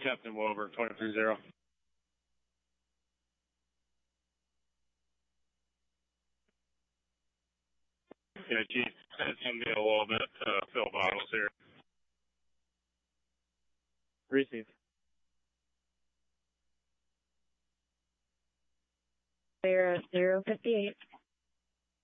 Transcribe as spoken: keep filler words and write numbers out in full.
Captain Wover, twenty-three zero. Yeah, Chief, send me a little bit to fill bottles here. Receive. Zero, zero, fifty-eight.